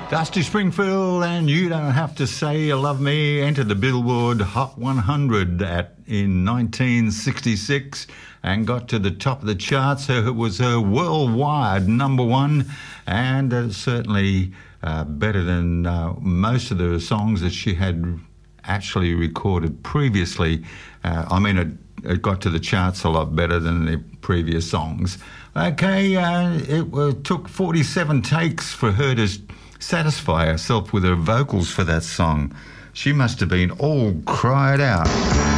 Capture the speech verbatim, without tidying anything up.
Dusty Springfield and You Don't Have to Say You Love Me entered the Billboard Hot one hundred at, in nineteen sixty-six and got to the top of the charts. It was her worldwide number one, and uh, certainly uh, better than uh, most of the songs that she had actually recorded previously. Uh, I mean, it, it got to the charts a lot better than the previous songs. Okay, uh, it uh, took forty-seven takes for her to satisfy herself with her vocals for that song. She must have been all cried out.